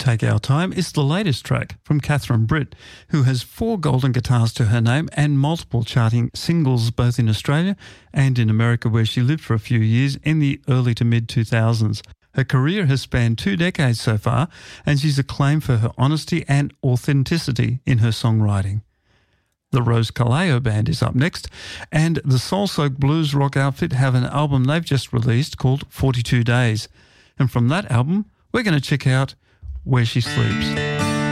Take Our Time is the latest track from Catherine Britt, who has 4 golden guitars to her name and multiple charting singles both in Australia and in America, where she lived for a few years in the early to mid-2000s. Her career has spanned 2 decades so far, and she's acclaimed for her honesty and authenticity in her songwriting. The Rose Caleo Band is up next, and the soul-soaked blues rock outfit have an album they've just released called 42 Days. And from that album, we're going to check out Where She Sleeps.